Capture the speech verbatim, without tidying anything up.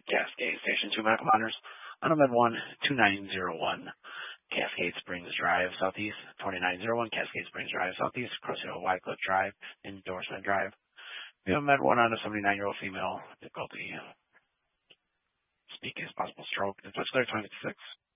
Cascade Station two medical monitors. On Med one, two nine zero one, Cascade Springs Drive, Southeast, twenty-nine oh one, Cascade Springs Drive, Southeast, Crosshill, Wycliffe Drive, Endorsement Drive. We have Med one on a seventy-nine-year-old female, difficulty speaking as possible stroke, it's twenty-six.